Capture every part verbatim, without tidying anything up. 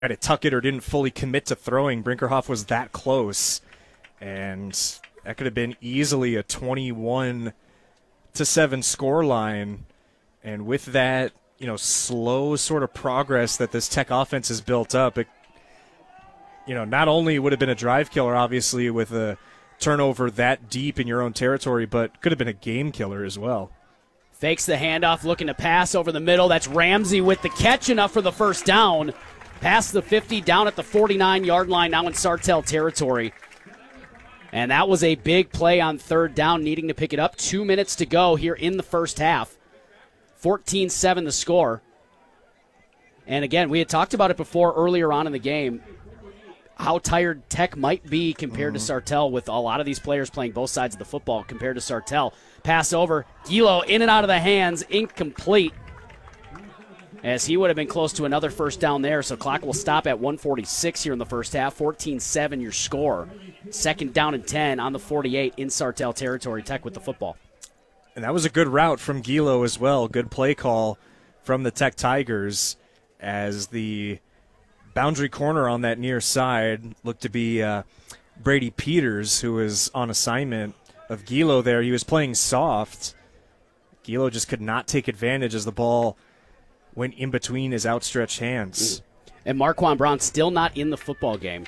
to tuck it or didn't fully commit to throwing. Brinkerhoff was that close, and that could have been easily a twenty-one to seven score line. And with that, you know, slow sort of progress that this Tech offense has built up, it, you know, not only would have been a drive killer, obviously, with a turnover that deep in your own territory, but could have been a game killer as well. Fakes the handoff, looking to pass over the middle. That's Ramsey with the catch, enough for the first down. Past the fifty, down at the forty-nine-yard line, now in Sartell territory. And that was a big play on third down, needing to pick it up. Two minutes to go here in the first half. fourteen seven the score. And again, we had talked about it before earlier on in the game, how tired Tech might be compared mm-hmm. to Sartell, with a lot of these players playing both sides of the football compared to Sartell. Pass over, Gilo in and out of the hands, incomplete, as he would have been close to another first down there. So clock will stop at one forty-six here in the first half. fourteen seven your score. Second down and ten on the forty-eight in Sartell territory. Tech with the football. And that was a good route from Gilo as well. Good play call from the Tech Tigers, as the boundary corner on that near side looked to be uh, Brady Peters, who was on assignment of Gilo there. He was playing soft. Gilo just could not take advantage as the ball went in between his outstretched hands. And Marquand Brown still not in the football game,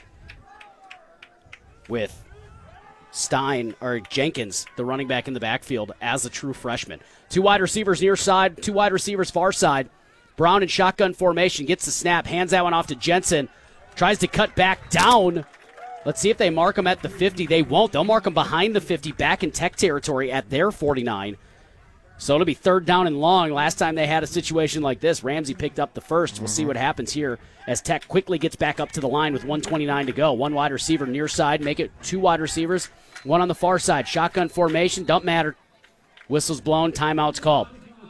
with Stein or Jenkins, the running back in the backfield, as a true freshman. Two wide receivers near side, two wide receivers far side. Brown in shotgun formation, gets the snap, hands that one off to Jensen, tries to cut back down. Let's see if they mark him at the fifty. They won't. They'll mark him behind the fifty, back in Tech territory at their forty-nine. So it'll be third down and long. Last time they had a situation like this, Ramsey picked up the first. We'll see what happens here as Tech quickly gets back up to the line with one twenty-nine to go. One wide receiver near side, make it two wide receivers, one on the far side. Shotgun formation, don't matter. Whistle's blown, timeout's called.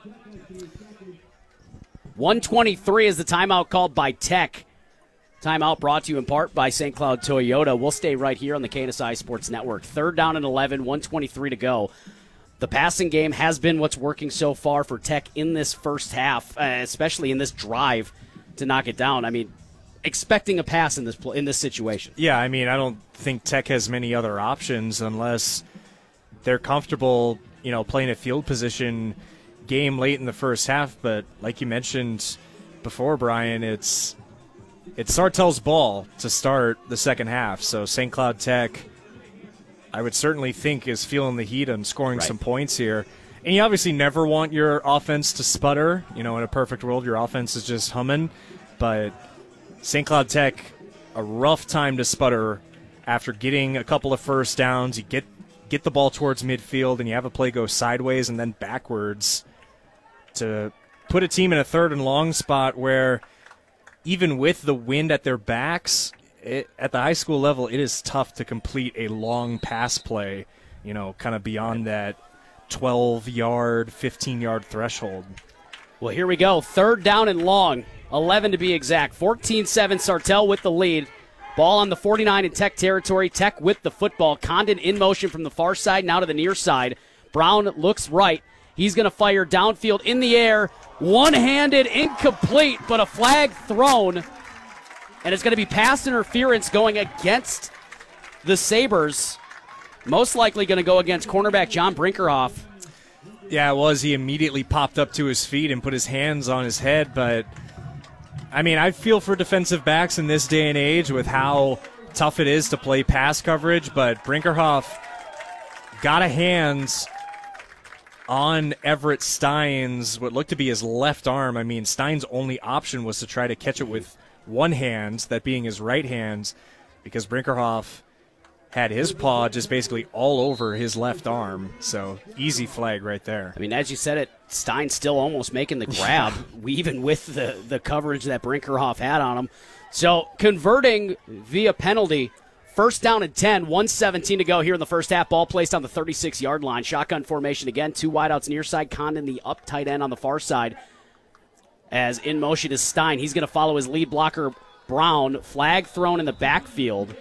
one twenty-three is the timeout called by Tech. Timeout brought to you in part by Saint Cloud Toyota. We'll stay right here on the K S I Sports Network. Third down and eleven, one twenty-three to go. The passing game has been what's working so far for Tech in this first half, uh, especially in this drive to knock it down. I mean, expecting a pass in this pl- in this situation. Yeah, I mean, I don't think Tech has many other options unless they're comfortable, you know, playing a field position game late in the first half. But like you mentioned before, Brian, it's it's Sartell's ball to start the second half. So Saint Cloud Tech, I would certainly think, is feeling the heat and scoring right. some points here. And you obviously never want your offense to sputter. You know, in a perfect world, your offense is just humming. But Saint Cloud Tech, a rough time to sputter after getting a couple of first downs. You get get the ball towards midfield, and you have a play go sideways and then backwards to put a team in a third and long spot where, even with the wind at their backs, It, at the high school level, it is tough to complete a long pass play, you know, kind of beyond that twelve-yard, fifteen-yard threshold. Well, here we go. Third down and long, eleven to be exact. fourteen seven, Sartell with the lead. Ball on the forty-nine in Tech territory. Tech with the football. Condon in motion from the far side, now to the near side. Brown looks right. He's going to fire downfield in the air. One-handed, incomplete, but a flag thrown. And it's going to be pass interference going against the Sabres. Most likely going to go against cornerback John Brinkerhoff. Yeah, it was. He immediately popped up to his feet and put his hands on his head. But, I mean, I feel for defensive backs in this day and age with how tough it is to play pass coverage. But Brinkerhoff got a hands on Everett Stein's, what looked to be his left arm. I mean, Stein's only option was to try to catch it with one hand, that being his right hand, because Brinkerhoff had his paw just basically all over his left arm. So easy flag right there. I mean, as you said it, Stein's still almost making the grab, even with the, the coverage that Brinkerhoff had on him. So converting via penalty, first down and ten, one seventeen to go here in the first half. Ball placed on the thirty-six-yard line. Shotgun formation again, two wideouts near side, Condon the up tight end on the far side. As in motion is Stein. He's going to follow his lead blocker, Brown. Flag thrown in the backfield.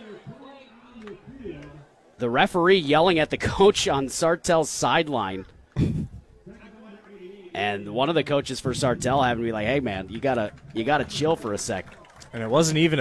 The referee yelling at the coach on Sartell's sideline. And one of the coaches for Sartell having to be like, hey, man, you got to you gotta chill for a sec. And it wasn't even